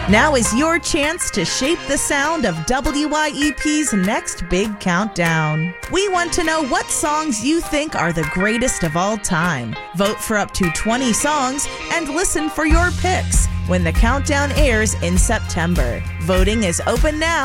Now is your chance to shape the sound of WYEP's next big countdown. We want to know what songs you think are the greatest of all time. Vote for up to 20 songs and listen for your picks when the countdown airs in September. Voting is open now